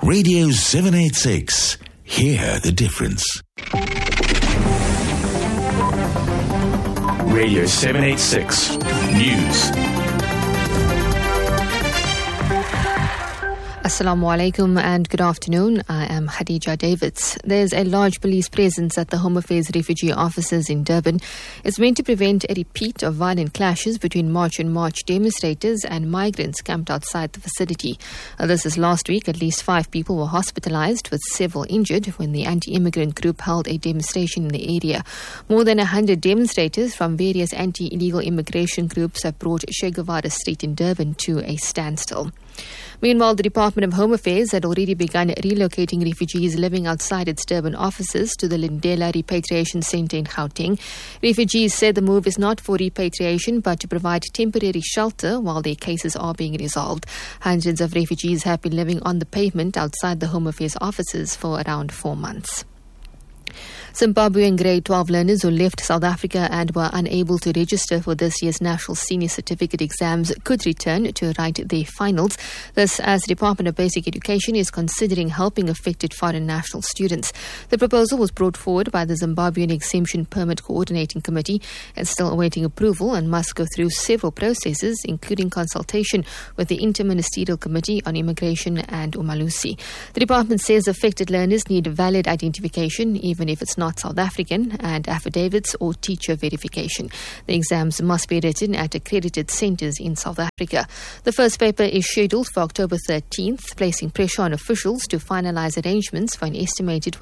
Radio 786. Hear the difference. Radio 786 News. Assalamu alaikum and good afternoon. I am Khadija Davids. There's a large police presence at the Home Affairs refugee offices in Durban. It's meant to prevent a repeat of violent clashes between March on March demonstrators and migrants camped outside the facility. This is last week. At least 5 people were hospitalized with several injured when the anti-immigrant group held a demonstration in the area. More than 100 demonstrators from various anti-illegal immigration groups have brought Che Guevara Street in Durban to a standstill. Meanwhile, the Department of Home Affairs had already begun relocating refugees living outside its Durban offices to the Lindela Repatriation Centre in Gauteng. Refugees said the move is not for repatriation but to provide temporary shelter while their cases are being resolved. Hundreds of refugees have been living on the pavement outside the Home Affairs offices for around 4 months. Zimbabwean grade 12 learners who left South Africa and were unable to register for this year's National Senior Certificate exams could return to write their finals. This as the Department of Basic Education is considering helping affected foreign national students. The proposal was brought forward by the Zimbabwean Exemption Permit Coordinating Committee and still awaiting approval and must go through several processes, including consultation with the Interministerial Committee on Immigration and Umalusi. The department says affected learners need valid identification, even if it's not South African, and affidavits or teacher verification. The exams must be written at accredited centres in South Africa. The first paper is scheduled for October 13th, placing pressure on officials to finalise arrangements for an estimated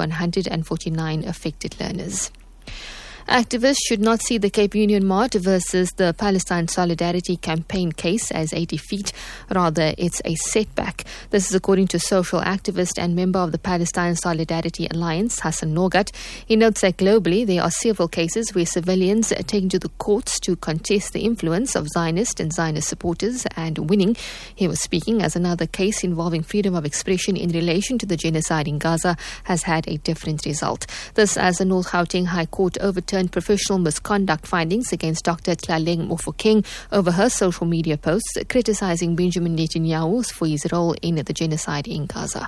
149 affected learners. Activists should not see the Cape Union Mart versus the Palestine Solidarity Campaign case as a defeat. Rather, it's a setback. This is according to social activist and member of the Palestine Solidarity Alliance, Hassan Norgat. He notes that globally there are several cases where civilians are taken to the courts to contest the influence of Zionist and Zionist supporters and winning. He was speaking as another case involving freedom of expression in relation to the genocide in Gaza has had a different result. This as the North Gauteng High Court overturned professional misconduct findings against Dr. Tlaleng Mofokeng over her social media posts criticizing Benjamin Netanyahu for his role in the genocide in Gaza.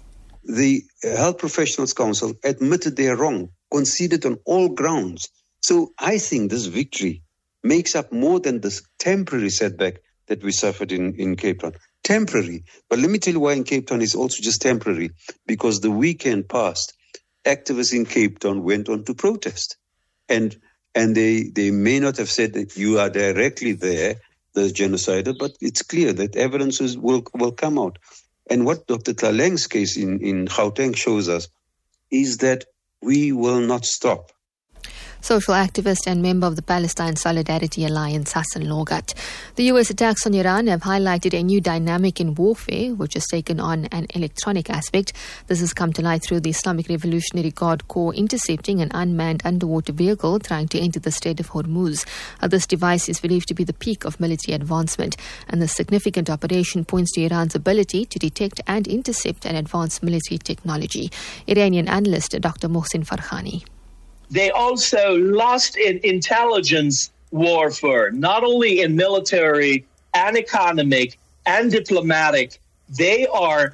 The Health Professionals Council admitted they are wrong, conceded on all grounds. So I think this victory makes up more than this temporary setback that we suffered in Cape Town. Temporary. But let me tell you why in Cape Town is also just temporary. Because the weekend passed, activists in Cape Town went on to protest. And they may not have said that you are directly there, the genocider, but it's clear that evidence will come out. And what Dr. Tlaleng's case in Gauteng shows us is that we will not stop. Social activist and member of the Palestine Solidarity Alliance, Hassan Norgat. The US attacks on Iran have highlighted a new dynamic in warfare, which has taken on an electronic aspect. This has come to light through the Islamic Revolutionary Guard Corps intercepting an unmanned underwater vehicle trying to enter the Strait of Hormuz. This device is believed to be the peak of military advancement, and the significant operation points to Iran's ability to detect and intercept and advance military technology. Iranian analyst Dr. Mohsen Farhani. They also lost in intelligence warfare, not only in military and economic and diplomatic. They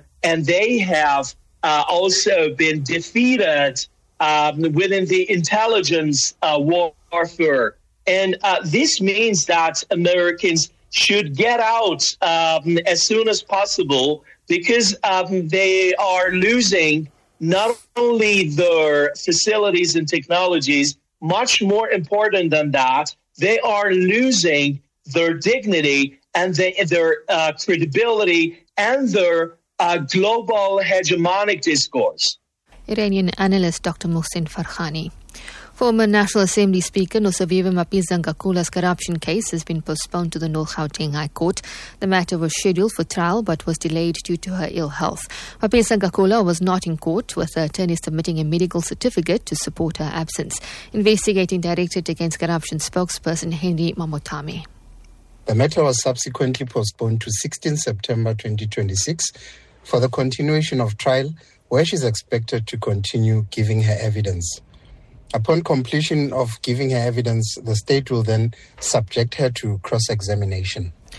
have also been defeated within the intelligence warfare. And this means that Americans should get out as soon as possible because they are losing not only their facilities and technologies, much more important than that, they are losing their dignity and their credibility and their global hegemonic discourse. Iranian analyst Dr. Mohsen Farhani. Former National Assembly Speaker Nosiviwe Mapisa-Ngakula's corruption case has been postponed to the North Gauteng High Court. The matter was scheduled for trial but was delayed due to her ill health. Mapisa-Ngakula was not in court, with her attorney submitting a medical certificate to support her absence. Investigating Directorate Against Corruption spokesperson Henry Mamotame. The matter was subsequently postponed to 16 September 2026 for the continuation of trial, where she is expected to continue giving her evidence. Upon completion of giving her evidence, the state will then subject her to cross-examination.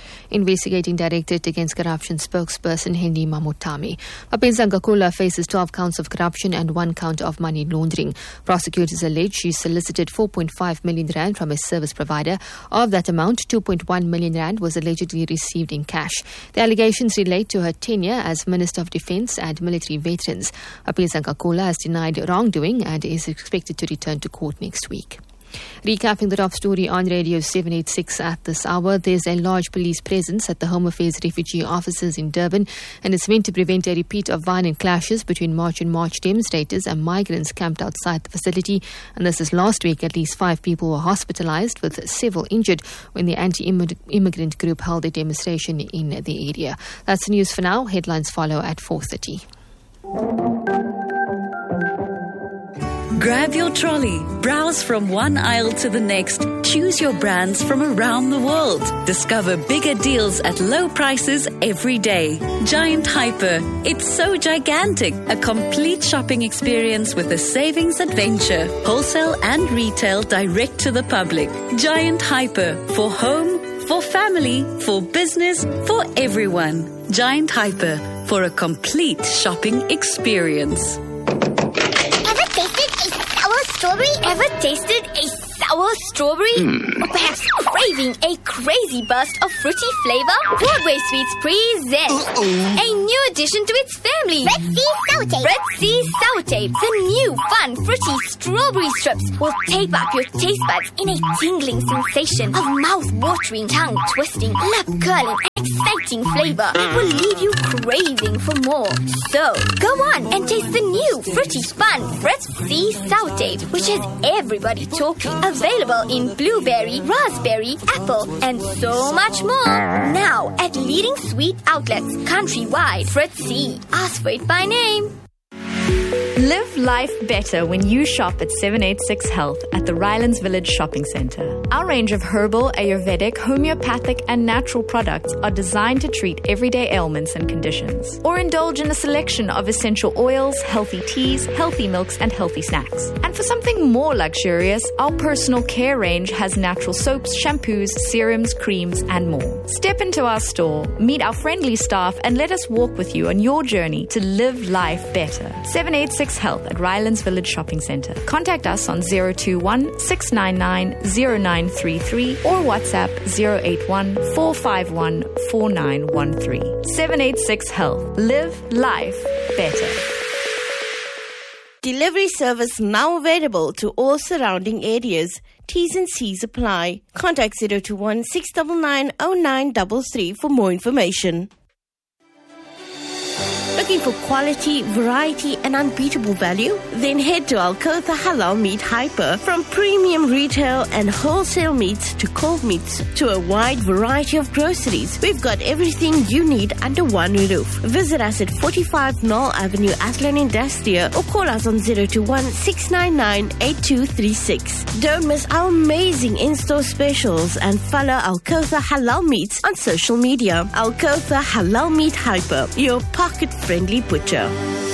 Investigating Directorate Against Corruption spokesperson Hendy Mamotami. Mapeza Ngakula faces 12 counts of corruption and 1 count of money laundering. Prosecutors allege she solicited 4.5 million rand from a service provider. Of that amount, 2.1 million rand was allegedly received in cash. The allegations relate to her tenure as Minister of Defence and military veterans. Mapeza Ngakula has denied wrongdoing and is expected to return to court next week. Recapping the top story on Radio 786 at this hour, there's a large police presence at the Home Affairs refugee offices in Durban, and it's meant to prevent a repeat of violent clashes between March and March demonstrators and migrants camped outside the facility. And this is last week. At least 5 people were hospitalized, with several injured when the anti-immigrant group held a demonstration in the area. That's the news for now. Headlines follow at 4:30. Grab your trolley, browse from one aisle to the next, choose your brands from around the world. Discover bigger deals at low prices every day. Giant Hyper, it's so gigantic. A complete shopping experience with a savings adventure. Wholesale and retail direct to the public. Giant Hyper, for home, for family, for business, for everyone. Giant Hyper, for a complete shopping experience. Ever tasted a sour strawberry? Or perhaps craving a crazy burst of fruity flavor? Broadway Sweets presents a new addition to its family. Red Sea Sour Tape. Red Sea Sour Tape. The new fun fruity strawberry strips will tape up your taste buds in a tingling sensation of mouth-watering, tongue-twisting, lip-curling, exciting flavor. It will leave you craving for more. So, go on and taste the new fruity fun Red Sea Sour Tape, which has everybody talking. Available in blueberry, raspberry, apple, and so much more. Now at leading sweet outlets countrywide. Fritz C. Ask for it by name. Live life better when you shop at 786 Health at the Rylands Village Shopping Centre. Our range of herbal, Ayurvedic, homeopathic and natural products are designed to treat everyday ailments and conditions. Or indulge in a selection of essential oils, healthy teas, healthy milks and healthy snacks. And for something more luxurious, our personal care range has natural soaps, shampoos, serums, creams and more. Step into our store, meet our friendly staff and let us walk with you on your journey to live life better. 786 Health at Rylands Village Shopping Centre. Contact us on 021 699 0933 or WhatsApp 081 451 4913. 786 Health. Live life better. Delivery service now available to all surrounding areas. T's and C's apply. Contact 021 699 0933 for more information. Looking for quality, variety and unbeatable value? Then head to Al-Kotha Halal Meat Hyper. From premium retail and wholesale meats to cold meats to a wide variety of groceries, we've got everything you need under one roof. Visit us at 45 Knoll Avenue, Athlone Industria, or call us on 021 699 8236. Don't miss our amazing in-store specials and follow Al-Kotha Halal Meats on social media. Al-Kotha Halal Meat Hyper, your pocket-friendly butcher.